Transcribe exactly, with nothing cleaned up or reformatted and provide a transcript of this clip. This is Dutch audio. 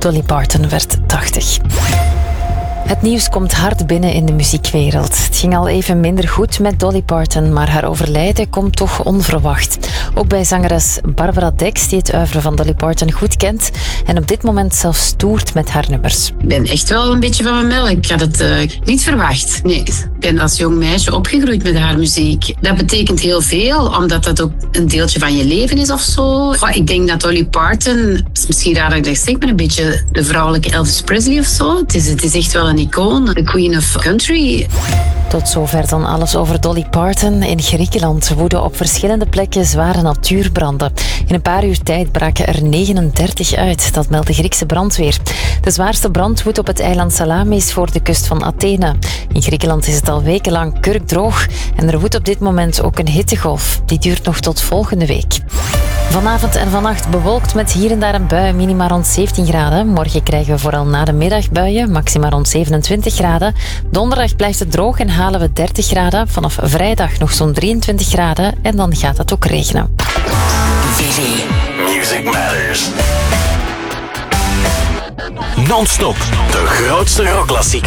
Dolly Parton werd tachtig. Het nieuws komt hard binnen in de muziekwereld. Het ging al even minder goed met Dolly Parton, maar haar overlijden komt toch onverwacht. Ook bij zangeres Barbara Dex, die het oeuvre van Dolly Parton goed kent en op dit moment zelfs toert met haar nummers. Ik ben echt wel een beetje van mijn melk. Ik had het uh, niet verwacht. Nee, ik ben als jong meisje opgegroeid met haar muziek. Dat betekent heel veel, omdat dat ook een deeltje van je leven is of zo. Goh, ik denk dat Dolly Parton, het is misschien raar dat ik dat zeg, maar een beetje de vrouwelijke Elvis Presley of zo. Het is, het is echt wel een icoon, de Queen of Country. Tot zover dan alles over Dolly Parton. In Griekenland woeden op verschillende plekken zware natuurbranden. In een paar uur tijd braken er negenendertig uit, dat meldt de Griekse brandweer. De zwaarste brand woedt op het eiland Salamis voor de kust van Athene. In Griekenland is het al wekenlang kurkdroog en er woedt op dit moment ook een hittegolf. Die duurt nog tot volgende week. Vanavond en vannacht bewolkt met hier en daar een bui, minima rond zeventien graden. Morgen krijgen we vooral na de middag buien, maxima rond zevenentwintig graden. Donderdag blijft het droog en halen we dertig graden. Vanaf vrijdag nog zo'n drieëntwintig graden en dan gaat het ook regenen. Vivi. Music Matters. Non-stop, de grootste rockklassiekers.